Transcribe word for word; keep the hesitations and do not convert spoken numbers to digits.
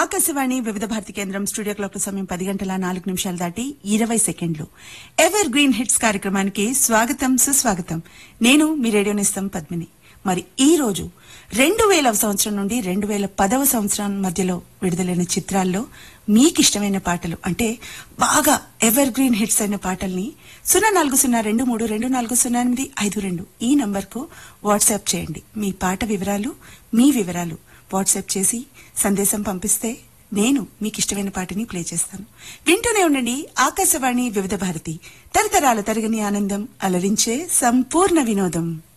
ఆకాశవాణి వివిధ భారతి కేంద్రం studio clock సమయం పది గంటల నాలుగు నిమిషాలు దాటి ఇరవై సెకండ్లు. ఎవర్ గ్రీన్ హిట్స్ కార్యక్రమానికి స్వాగతం, సుస్వాగతం. నేను మీ రేడియో నిస్తం పద్మిని. మరి ఈ రోజు రెండు వేల సంవత్సరం నుండి రెండు వేల పదవ సంవత్సరం మధ్యలో విడుదలైన చిత్రాల్లో మీకు ఇష్టమైన పాటలు అంటే బాగా ఎవర్ గ్రీన్ హిట్స్ అయిన పాటల్ని సున్నా నాలుగు సున్నా రెండు మూడు రెండు నాలుగు సున్నా ఎనిమిది ఐదు రెండు ఈ నంబర్ కు వాట్సాప్ చేయండి. మీ పాట వివరాలు, మీ వివరాలు వాట్సాప్ చేసి సందేశం పంపిస్తే నేను మీకు ఇష్టమైన పాటని ప్లే చేస్తాను. వింటూనే ఉండండి ఆకాశవాణి వివిధ భారతి, తరతరాల తరగని ఆనందం, అలరించే సంపూర్ణ వినోదం.